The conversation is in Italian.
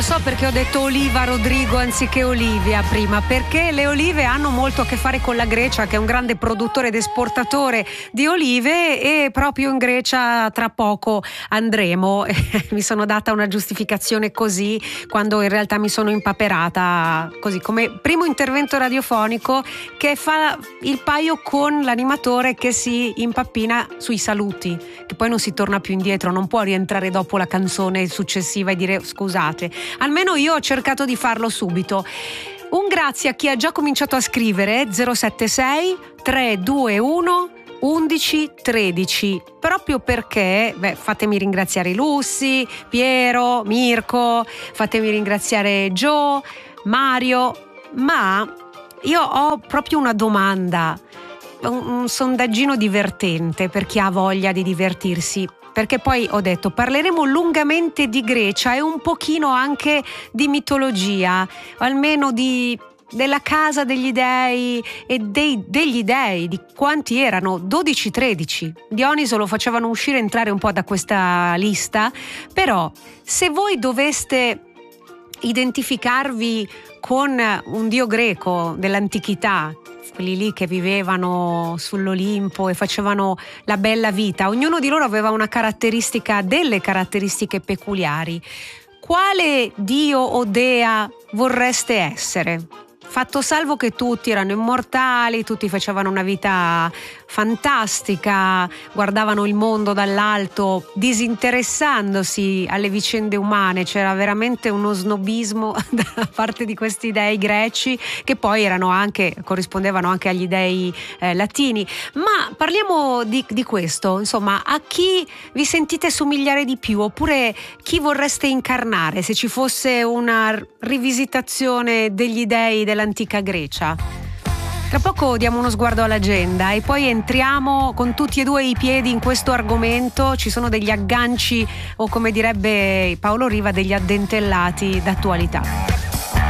So perché ho detto Oliva Rodrigo anziché Olivia prima, perché le olive hanno molto a che fare con la Grecia, che è un grande produttore ed esportatore di olive, e proprio in Grecia tra poco andremo. Mi sono data una giustificazione così, quando in realtà mi sono impaperata così come primo intervento radiofonico che fa il paio con l'animatore che si impappina sui saluti, che poi non si torna più indietro, non può rientrare dopo la canzone successiva e dire scusate. Almeno io ho cercato di farlo subito. Un grazie a chi ha già cominciato a scrivere 076 321 11 13, proprio perché fatemi ringraziare Lussi, Piero, Mirko, fatemi ringraziare Joe, Mario, ma io ho proprio una domanda, un sondaggino divertente per chi ha voglia di divertirsi. Perché poi ho detto parleremo lungamente di Grecia e un pochino anche di mitologia, o almeno della casa degli dei e degli dei, di quanti erano, 12-13. Dioniso lo facevano uscire, entrare un po' da questa lista, però se voi doveste identificarvi con un dio greco dell'antichità, quelli lì che vivevano sull'Olimpo e facevano la bella vita, ognuno di loro aveva una caratteristica, delle caratteristiche peculiari. Quale dio o dea vorreste essere? Fatto salvo che tutti erano immortali, tutti facevano una vita fantastica, guardavano il mondo dall'alto disinteressandosi alle vicende umane, c'era veramente uno snobismo da parte di questi dei greci che poi corrispondevano anche agli dei latini. Ma parliamo di questo, insomma, a chi vi sentite somigliare di più, oppure chi vorreste incarnare se ci fosse una rivisitazione degli dei dell'antica Grecia? Tra poco diamo uno sguardo all'agenda e poi entriamo con tutti e due i piedi in questo argomento. Ci sono degli agganci, o come direbbe Paolo Riva, degli addentellati d'attualità.